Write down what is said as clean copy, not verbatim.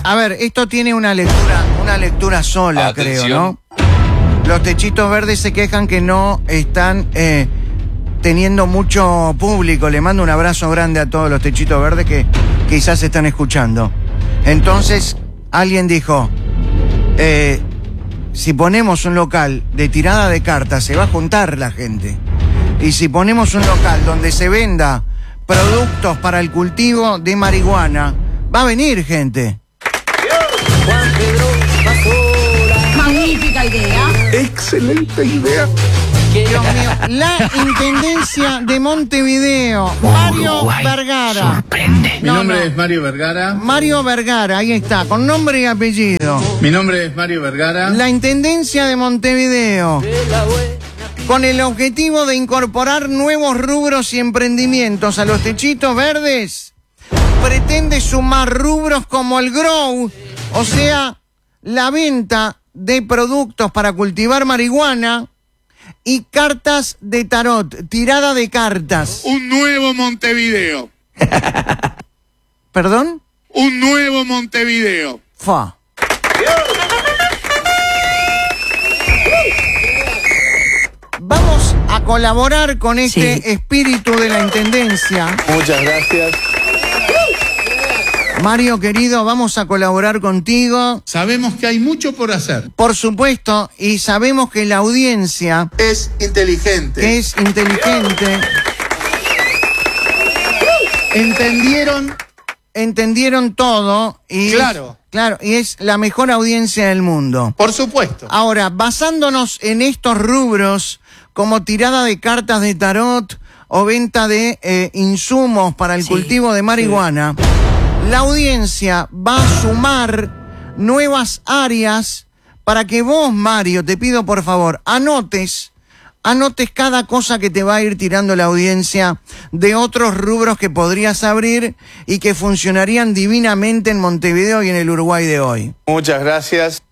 A ver, esto tiene una lectura sola, Atención. creo, ¿no? Los techitos verdes se quejan que no están teniendo mucho público. Le mando un abrazo grande a todos los techitos verdes que quizás están escuchando. Entonces, alguien dijo, si ponemos un local de tirada de cartas, se va a juntar la gente. Y si ponemos un local donde se venda productos para el cultivo de marihuana, va a venir gente. Magnífica idea. Excelente idea. Dios mío, la Intendencia de Montevideo, Mario Vergara. Mi nombre es Mario Vergara. Mario Vergara, ahí está, con nombre y apellido. Mi nombre es Mario Vergara. La Intendencia de Montevideo, con el objetivo de incorporar nuevos rubros y emprendimientos a los techitos verdes, pretende sumar rubros como el grow, o sea, la venta de productos para cultivar marihuana, y cartas de tarot, tirada de cartas. Un nuevo Montevideo. ¿Perdón? Un nuevo Montevideo. Fa. Vamos a colaborar con este espíritu de la Intendencia. Muchas gracias. Mario, querido, vamos a colaborar contigo. Sabemos que hay mucho por hacer. Por supuesto, y sabemos que la audiencia Es inteligente. es inteligente. Entendieron todo y Claro. y es la mejor audiencia del mundo. Por supuesto. Ahora, basándonos en estos rubros como tirada de cartas de tarot o venta de insumos para el cultivo de marihuana, la audiencia va a sumar nuevas áreas para que vos, Mario, te pido por favor, anotes cada cosa que te va a ir tirando la audiencia de otros rubros que podrías abrir y que funcionarían divinamente en Montevideo y en el Uruguay de hoy. Muchas gracias.